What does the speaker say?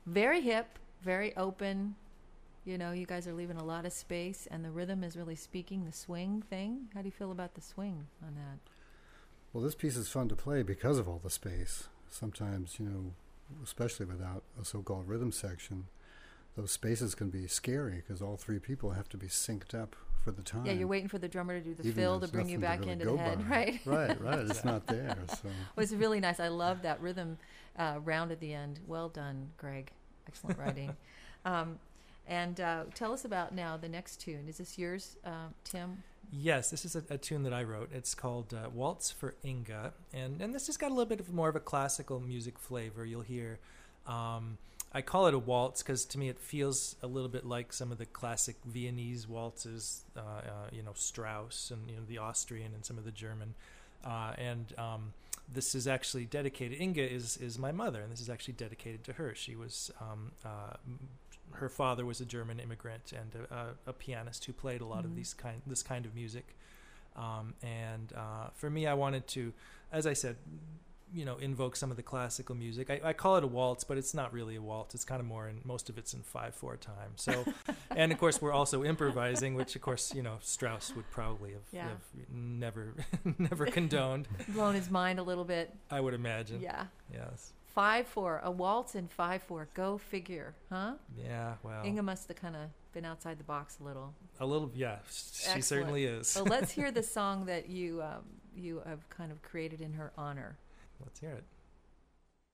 Very hip, very open. You know, you guys are leaving a lot of space, and the rhythm is really speaking the swing thing. How do you feel about the swing on that? Well, this piece is fun to play because of all the space. Sometimes, especially without a so-called rhythm section, those spaces can be scary because all three people have to be synced up for the time. Yeah, you're waiting for the drummer to do the Even fill to there's bring you nothing back really into go the head, by. right? Right. It's not there. So. Well, it's really nice. I love that rhythm round at the end. Well done, Greg. Excellent writing. And tell us about now the next tune. Is this yours, Tim? Yes, this is a tune that I wrote. It's called Waltz for Inga, and this has got a little bit more of a classical music flavor. You'll hear, I call it a waltz because to me it feels a little bit like some of the classic Viennese waltzes, Strauss and the Austrian and some of the German, and this is actually dedicated. Inga is my mother, and this is actually dedicated to her. She was her father was a German immigrant and a pianist who played a lot of this kind of music. And for me, I wanted to, as I said, invoke some of the classical music. I call it a waltz, but it's not really a waltz. It's kind of more most of it's in 5/4 time. So, and of course, we're also improvising, which of course, Strauss would probably have never condoned. Blown his mind a little bit. I would imagine. Yeah. Yes. 5/4, a waltz in 5/4. Go figure, huh? Yeah, well. Inga must have kind of been outside the box a little. A little, yeah. She certainly is. So let's hear the song that you have kind of created in her honor. Let's hear it.